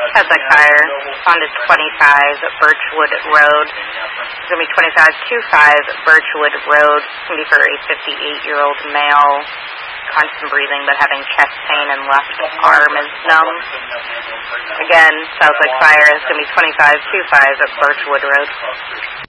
Keswick Fire, on to 25 Birchwood Road. It's going to be 2525 Birchwood Road. It's going to be for a 58-year-old male, constant breathing but having chest pain and left arm is numb. Again, Southwick Fire is going to be 2525 Birchwood Road.